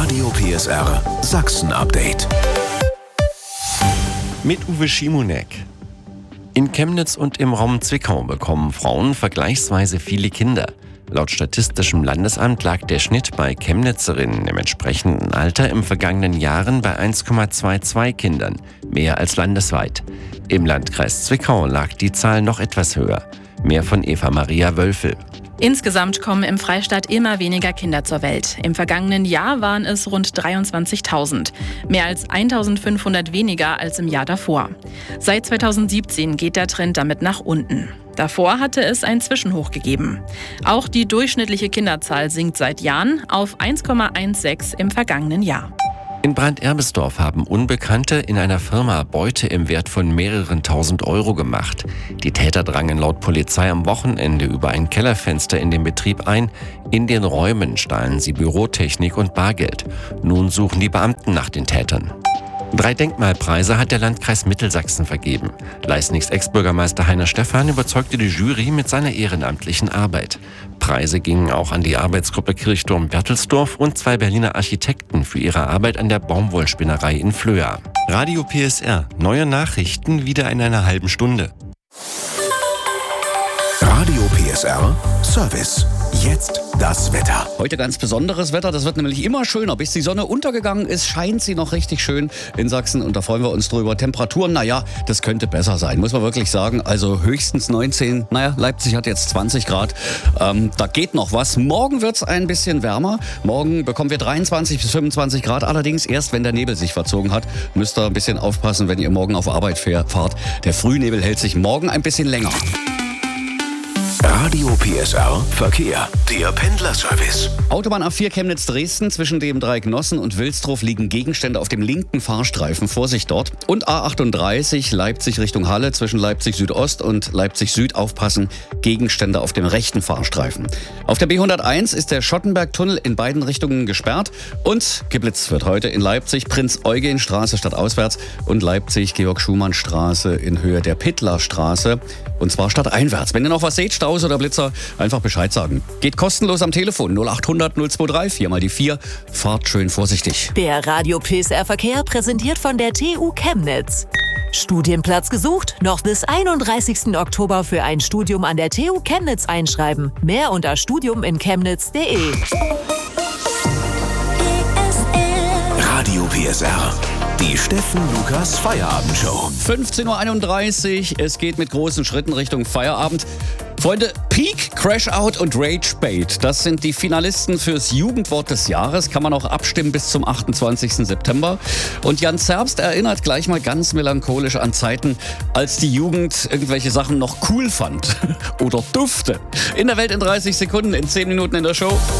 Radio PSR Sachsen-Update. Mit Uwe Schimonek. In Chemnitz und im Raum Zwickau bekommen Frauen vergleichsweise viele Kinder. Laut Statistischem Landesamt lag der Schnitt bei Chemnitzerinnen im entsprechenden Alter im vergangenen Jahren bei 1,22 Kindern, mehr als landesweit. Im Landkreis Zwickau lag die Zahl noch etwas höher. Mehr von Eva-Maria Wölfel. Insgesamt kommen im Freistaat immer weniger Kinder zur Welt. Im vergangenen Jahr waren es rund 23.000. Mehr als 1.500 weniger als im Jahr davor. Seit 2017 geht der Trend damit nach unten. Davor hatte es ein Zwischenhoch gegeben. Auch die durchschnittliche Kinderzahl sinkt seit Jahren auf 1,16 im vergangenen Jahr. In Brand-Erbesdorf haben Unbekannte in einer Firma Beute im Wert von mehreren tausend Euro gemacht. Die Täter drangen laut Polizei am Wochenende über ein Kellerfenster in den Betrieb ein. In den Räumen stahlen sie Bürotechnik und Bargeld. Nun suchen die Beamten nach den Tätern. 3 Denkmalpreise hat der Landkreis Mittelsachsen vergeben. Leisnigs Ex-Bürgermeister Heiner Stephan überzeugte die Jury mit seiner ehrenamtlichen Arbeit. Preise gingen auch an die Arbeitsgruppe Kirchturm Berthelsdorf und 2 Berliner Architekten für ihre Arbeit an der Baumwollspinnerei in Flöa. Radio PSR. Neue Nachrichten wieder in einer halben Stunde. Radio PSR Service. Jetzt das Wetter. Heute ganz besonderes Wetter, das wird nämlich immer schöner. Bis die Sonne untergegangen ist, scheint sie noch richtig schön in Sachsen und da freuen wir uns drüber. Temperaturen, das könnte besser sein, muss man wirklich sagen. Also höchstens 19, Leipzig hat jetzt 20 Grad. Da geht noch was. Morgen wird es ein bisschen wärmer. Morgen bekommen wir 23 bis 25 Grad. Allerdings erst, wenn der Nebel sich verzogen hat. Müsst ihr ein bisschen aufpassen, wenn ihr morgen auf Arbeit fahrt. Der Frühnebel hält sich morgen ein bisschen länger. Radio PSR Verkehr. Der Pendlerservice. Autobahn A4 Chemnitz-Dresden zwischen dem Dreieck Nossen und Wilsdruf liegen Gegenstände auf dem linken Fahrstreifen. Vorsicht dort. Und A38 Leipzig Richtung Halle zwischen Leipzig Südost und Leipzig Süd aufpassen. Gegenstände auf dem rechten Fahrstreifen. Auf der B101 ist der Schottenbergtunnel in beiden Richtungen gesperrt. Und geblitzt wird heute in Leipzig Prinz-Eugen-Straße stadtauswärts und Leipzig Georg-Schumann-Straße in Höhe der Pittlerstraße. Und zwar stadteinwärts. Wenn ihr noch was seht, Staus oder Blitzer, einfach Bescheid sagen. Geht kostenlos am Telefon 0800 023 4 mal die 4. Fahrt schön vorsichtig. Der Radio PSR Verkehr präsentiert von der TU Chemnitz. Studienplatz gesucht? Noch bis 31. Oktober für ein Studium an der TU Chemnitz einschreiben. Mehr unter studiuminchemnitz.de. Radio PSR. Die Steffen Lukas Feierabendshow. 15.31 Uhr, es geht mit großen Schritten Richtung Feierabend. Freunde, Peak, Crash Out und Rage Bait, das sind die Finalisten fürs Jugendwort des Jahres. Kann man auch abstimmen bis zum 28. September. Und Jan Zerbst erinnert gleich mal ganz melancholisch an Zeiten, als die Jugend irgendwelche Sachen noch cool fand. Oder dufte. In der Welt in 30 Sekunden, in 10 Minuten in der Show.